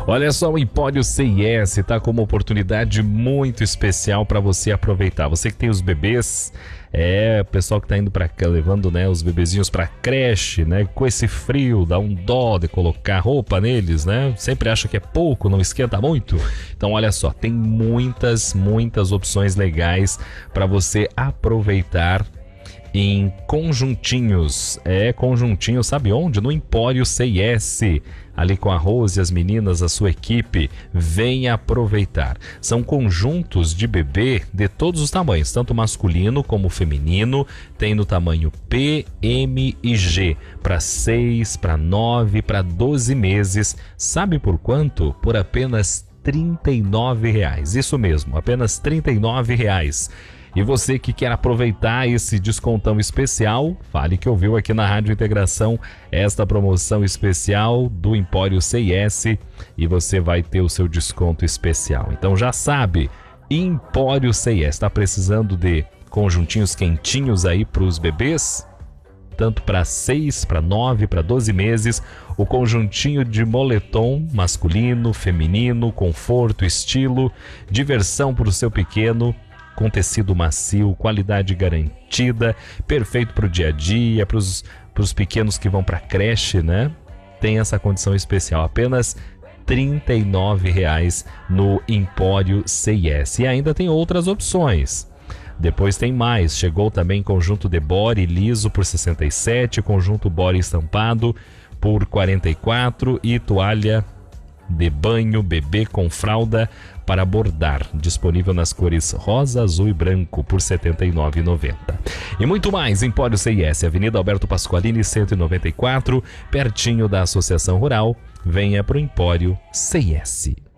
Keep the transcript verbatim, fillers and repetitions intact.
Olha só, o Empório C I S está com uma oportunidade muito especial para você aproveitar. Você que tem os bebês, é, o pessoal que está indo para cá, levando, né, os bebezinhos para creche, né, com esse frio, dá um dó de colocar roupa neles, né? Sempre acha que é pouco, não esquenta muito. Então, olha só, tem muitas, muitas opções legais para você aproveitar em conjuntinhos. É, conjuntinho, sabe onde? No Empório C I S, ali com a Rose e as meninas, a sua equipe. Venha aproveitar. São conjuntos de bebê de todos os tamanhos, tanto masculino como feminino. Tem no tamanho P, M e G, para seis, para nove, para doze meses. Sabe por quanto? Por apenas trinta e nove reais. Isso mesmo, apenas trinta e nove reais. E você que quer aproveitar esse descontão especial, fale que ouviu aqui na Rádio Integração esta promoção especial do Empório C I S e você vai ter o seu desconto especial. Então já sabe, Empório C I S, está precisando de conjuntinhos quentinhos aí para os bebês? Tanto para seis, para nove, para doze meses, o conjuntinho de moletom masculino, feminino, conforto, estilo, diversão para o seu pequeno, com tecido macio, qualidade garantida, perfeito para o dia a dia, para os pequenos que vão para a creche, né? Tem essa condição especial, apenas trinta e nove reais no Empório C I S. E ainda tem outras opções. Depois tem mais, chegou também conjunto de body liso por sessenta e sete, conjunto body estampado por quarenta e quatro e toalha de banho bebê com fralda para bordar, disponível nas cores rosa, azul e branco por setenta e nove reais e noventa centavos. E muito mais, Empório C I S, Avenida Alberto Pasqualini, cento e noventa e quatro, pertinho da Associação Rural. Venha pro Empório C I S.